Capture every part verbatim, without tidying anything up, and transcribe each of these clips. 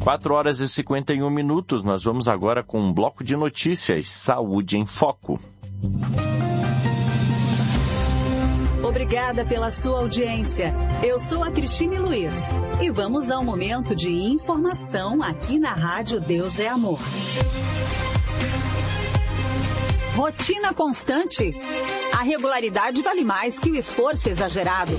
quatro horas e cinquenta e um minutos, nós vamos agora com um bloco de notícias, Saúde em Foco. Obrigada pela sua audiência. Eu sou a Cristine Luiz e vamos ao momento de informação aqui na Rádio Deus é Amor. Rotina constante. A regularidade vale mais que o esforço exagerado.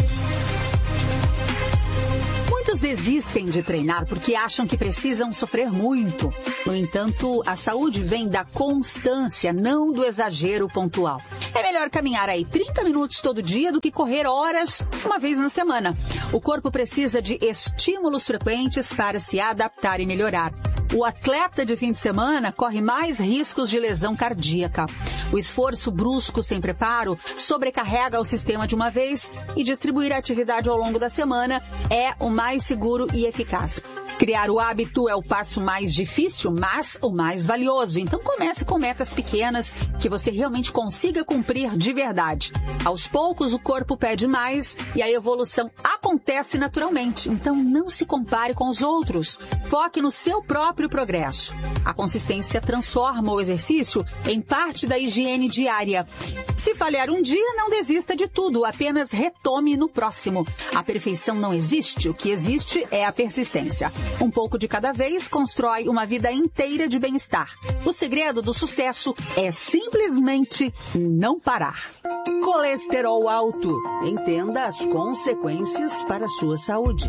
Muitos desistem de treinar porque acham que precisam sofrer muito. No entanto, a saúde vem da constância, não do exagero pontual. É melhor caminhar aí trinta minutos todo dia do que correr horas uma vez na semana. O corpo precisa de estímulos frequentes para se adaptar e melhorar. O atleta de fim de semana corre mais riscos de lesão cardíaca. O esforço brusco sem preparo sobrecarrega o sistema de uma vez e distribuir a atividade ao longo da semana é o mais seguro e eficaz. Criar o hábito é o passo mais difícil, mas o mais valioso. Então comece com metas pequenas que você realmente consiga cumprir de verdade. Aos poucos o corpo pede mais e a evolução acontece naturalmente. Então não se compare com os outros. Foque no seu próprio progresso. A consistência transforma o exercício em parte da higiene diária. Se falhar um dia, não desista de tudo, apenas retome no próximo. A perfeição não existe, o que existe é a persistência. Um pouco de cada vez constrói uma vida inteira de bem-estar. O segredo do sucesso é simplesmente não parar. Colesterol alto. Entenda as consequências para a sua saúde.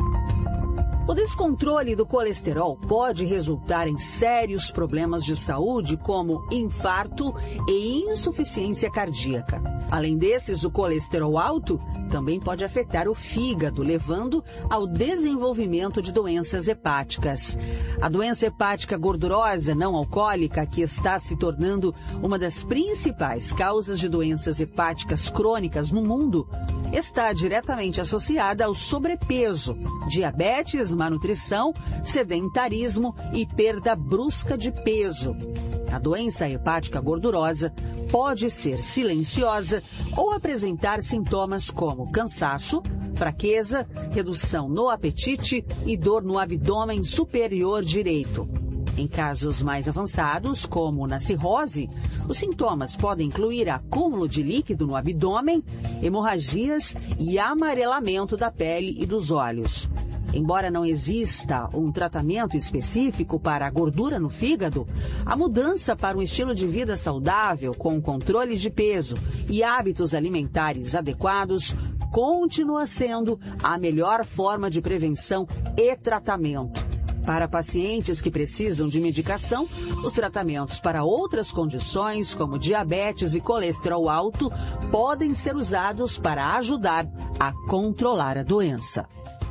O descontrole do colesterol pode resultar em sérios problemas de saúde, como infarto e insuficiência cardíaca. Além desses, o colesterol alto também pode afetar o fígado, levando ao desenvolvimento de doenças hepáticas. A doença hepática gordurosa não alcoólica, que está se tornando uma das principais causas de doenças hepáticas crônicas no mundo, está diretamente associada ao sobrepeso, diabetes, má nutrição, sedentarismo e perda brusca de peso. A doença hepática gordurosa pode ser silenciosa ou apresentar sintomas como cansaço, fraqueza, redução no apetite e dor no abdômen superior direito. Em casos mais avançados, como na cirrose, os sintomas podem incluir acúmulo de líquido no abdômen, hemorragias e amarelamento da pele e dos olhos. Embora não exista um tratamento específico para a gordura no fígado, a mudança para um estilo de vida saudável, com controle de peso e hábitos alimentares adequados, continua sendo a melhor forma de prevenção e tratamento. Para pacientes que precisam de medicação, os tratamentos para outras condições, como diabetes e colesterol alto, podem ser usados para ajudar a controlar a doença.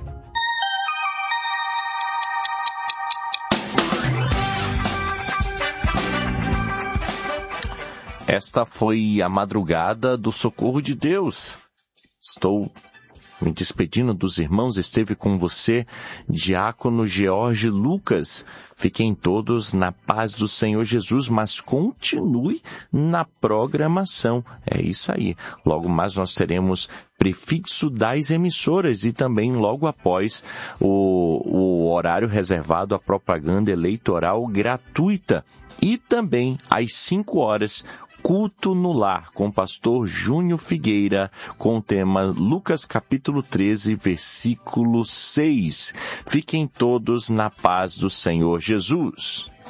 Esta foi a madrugada do Socorro de Deus. Estou me despedindo dos irmãos, esteve com você, Diácono George Lucas. Fiquem todos na paz do Senhor Jesus, mas continue na programação. É isso aí. Logo mais nós teremos prefixo das emissoras e também logo após o, o horário reservado à propaganda eleitoral gratuita. E também às cinco horas, Culto no Lar, com o pastor Júnior Figueira, com o tema Lucas capítulo treze, versículo seis. Fiquem todos na paz do Senhor Jesus.